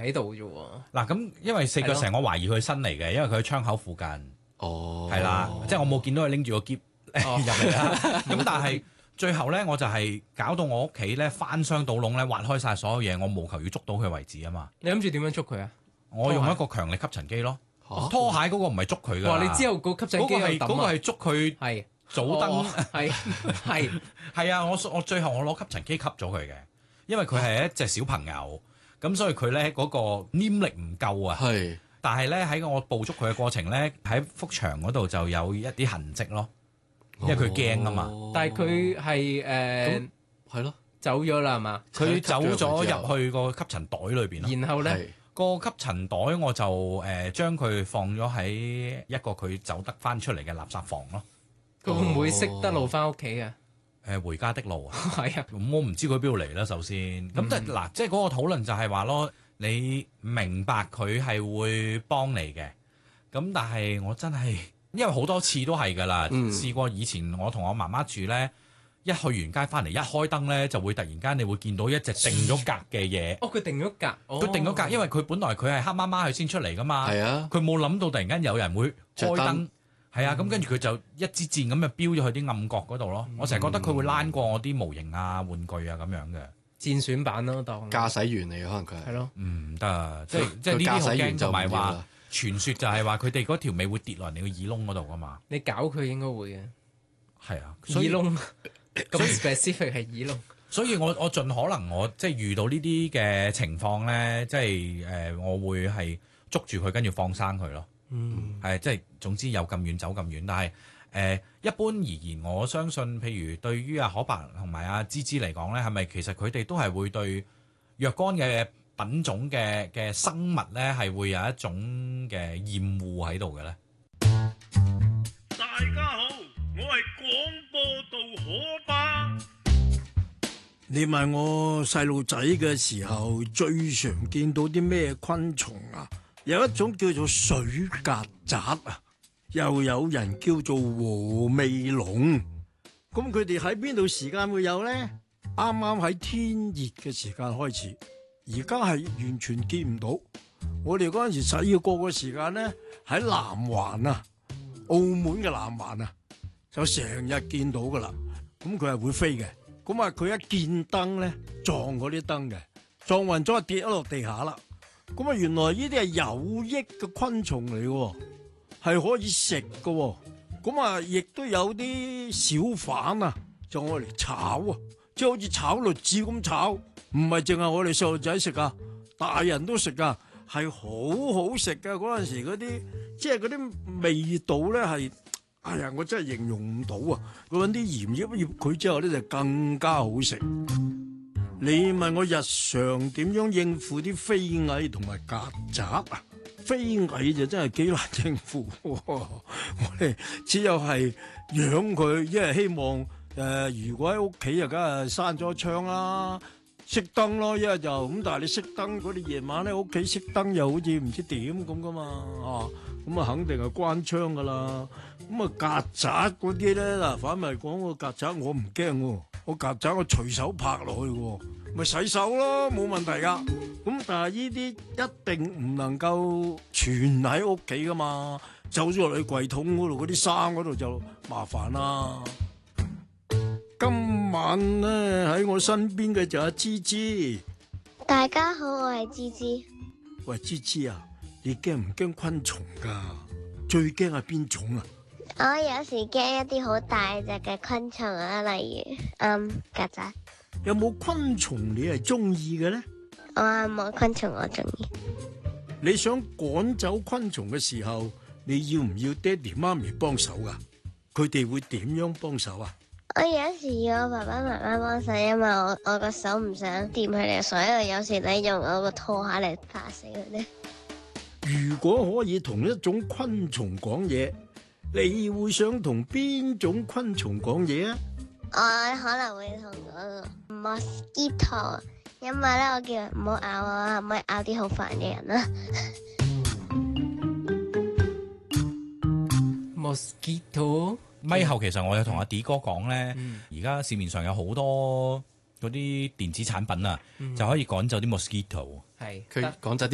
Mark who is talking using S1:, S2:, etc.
S1: 喺度啫喎。
S2: 嗱咁，因為4腳蛇我懷疑佢新嚟嘅，因為佢喺窗口附近。
S3: 哦，
S2: 係啦，即係我冇見到佢拎住個篋入嚟啦。咁但係最後咧，我就係搞到我屋企咧翻箱倒籠咧，挖開晒所有嘢，我務求要捉到佢為止啊嘛。
S1: 你諗住點樣捉佢啊？
S2: 我用一個強力吸塵機咯。拖鞋嗰個唔係捉佢㗎。
S1: 哇！你之後個吸塵機係
S2: 嗰個係捉佢
S1: 係
S2: 早燈。係啊！我最後我攞吸塵機吸咗佢嘅，因為佢係一隻小朋友，咁所以佢咧嗰個黏力唔夠啊。
S3: 係。
S2: 但係咧喺我捕捉佢嘅過程咧，喺幅牆嗰度就有一啲痕跡咯，因為佢驚啊嘛。
S1: 但係佢係
S3: 係咯，
S1: 走咗啦係嘛？
S2: 佢走咗入去個吸塵袋裏邊咯。
S1: 然後咧
S2: 個吸塵袋我就將佢放咗喺一個佢走得翻出嚟嘅垃圾房咯。
S1: 佢會唔會識得路翻屋企啊？
S2: 回家的路啊。
S1: 係啊。
S2: 咁我唔知佢邊度嚟啦，首先。咁即係嗱，即係嗰個討論就係話咯。你明白佢係會幫你嘅，咁但係我真係，因為好多次都係㗎啦，試過以前我同我媽媽住咧，一去完街翻嚟一開燈咧，就會突然間你會見到一隻定咗格嘅嘢。
S1: 佢定咗格，
S2: 佢定咗格，因為佢本來佢係黑媽媽佢先出嚟㗎嘛。
S3: 係啊，
S2: 佢冇諗到突然間有人會開燈。係啊，咁跟住佢就一支箭咁就飆咗去啲暗角嗰度咯。我成日覺得佢會躝過我啲模型啊、玩具啊咁樣嘅。
S1: 戰選版咯，當
S3: 駕駛員嚟嘅，可能佢係
S1: 咯，
S2: 唔得，即係呢啲好驚，同埋話傳說就係話佢哋嗰條尾會跌落你個耳窿嗰度噶嘛。
S1: 你搞佢應該會嘅，
S2: 係啊，
S1: 耳窿咁 specific 係耳窿。
S2: 所以我盡可能我即係遇到呢啲嘅情況咧，即係我會係捉住佢跟住放生佢咯。係即係總之有咁遠走咁遠，但係。一般而言，我相信，譬如對於阿可白同埋阿芝芝嚟講咧，係咪其實佢哋都係會對若干嘅品種嘅生物咧，係會有一種嘅厭惡喺度嘅咧？
S4: 大家好，我係廣播道可白。
S5: 你問我細路仔嘅時候最常見到啲咩昆蟲啊？有一種叫做水曱甴啊。又有人叫做和味龍，咁佢哋喺邊度時間會有呢？啱啱喺天熱嘅時間開始，而家係完全見唔到。我哋嗰陣時細個嘅時間呢，喺南環啊，澳門嘅南環啊，就成日見到噶啦。咁佢係會飛嘅，咁啊佢一見燈咧，撞嗰啲燈嘅，撞暈咗跌咗落地下啦。咁啊原來呢啲係有益嘅昆蟲嚟嘅。係可以食嘅，咁啊，亦都有啲小販啊，就愛嚟炒啊，即係好似炒栗子咁炒，唔係淨係我哋細路仔食啊，大人都食啊，係好好食嘅。嗰陣時嗰啲，即係嗰啲味道咧係，哎呀，我真係形容唔到啊！佢搵啲鹽醃一醃佢之後咧，就更加好食。你問我日常點樣應付啲飛蟻同埋曱甴啊？飛蟻就真係幾難應付，我哋只有係養佢，因為希望如果喺屋企就梗係閂咗窗啦，熄燈咯，一係就咁。但係你熄燈嗰啲夜晚咧，屋企熄燈又好似唔知點咁噶嘛，咁啊肯定係關窗噶啦。咁啊曱甴嗰啲咧嗱，反為講個曱甴我唔驚喎，我曱甴我隨手拍落去喎。咪洗手咯，冇問題噶。咁但係呢啲一定唔能夠存喺屋企噶嘛，走咗落去櫃桶嗰度嗰啲衫嗰度就麻煩啦。今晚咧喺我身邊嘅就係芝芝。
S6: 大家好，我係芝芝。
S5: 喂，芝芝啊，你驚唔驚昆蟲噶？最驚係邊種啊？
S6: 我有時驚一啲好大隻嘅昆蟲啊，例如曱甴。
S5: 有冇昆蟲你係中意嘅咧？
S6: 我冇昆蟲我中意。
S5: 你想趕走昆蟲嘅時候，你要唔要爹哋媽咪幫手噶？佢哋會點樣幫手啊？
S6: 我有時要我爸爸媽媽幫手，因為我個手唔想掂佢哋，所以有時咧用我個拖鞋嚟拍死佢哋。
S5: 如果可以同一種昆蟲講嘢，你會想同邊種昆蟲講嘢啊？
S6: 我可能會同嗰個 mosquito， 因為咧我叫佢唔好咬我，唔可以咬啲好煩嘅人啦。
S1: mosquito。
S2: 咪後其實我有同阿 D 哥講咧，而家市面上有好多嗰啲電子產品啊，就可以趕走啲 mosquito。
S1: 係
S3: 佢趕走啲